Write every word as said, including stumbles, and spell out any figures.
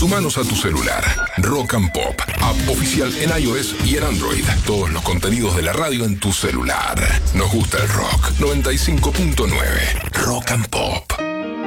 Sumanos a tu celular. Rock and Pop, app oficial en iOS y en Android. Todos los contenidos de la radio en tu celular. Nos gusta el rock. noventa y cinco punto nueve. Rock and Pop.